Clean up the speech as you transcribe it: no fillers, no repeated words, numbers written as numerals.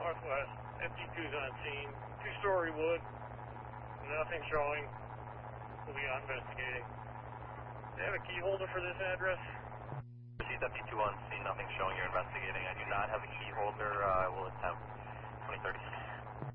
Northwest. FD2's on scene. Two-story wood. Nothing showing. We'll be investigating. Do you have a key holder for this address? Received FD2 on scene. Nothing showing. You're investigating. I do not have a key holder. I will attempt 2030.